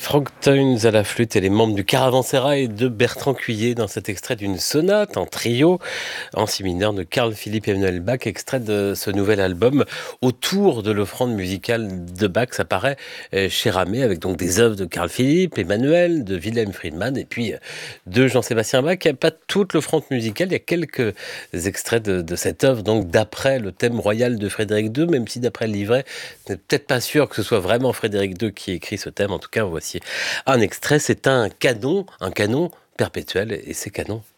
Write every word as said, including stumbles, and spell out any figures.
Frank Teuns à la flûte et les membres du Caravansérail de Bertrand Cuillé dans cet extrait d'une sonate en trio en si mineur de Carl Philipp Emanuel Bach, extrait de ce nouvel album autour de l'offrande musicale de Bach. Ça paraît euh, chez Ramé avec donc des œuvres de Carl Philipp Emanuel, de Wilhelm Friedman et puis euh, de Jean-Sébastien Bach. Il n'y a pas toute l'offrande musicale, il y a quelques extraits de, de cette œuvre donc d'après le thème royal de Frédéric deux, même si d'après le livret, n'est peut-être pas sûr que ce soit vraiment Frédéric deux qui écrit ce thème. En tout cas, voici un extrait, c'est un canon, un canon perpétuel, et c'est canon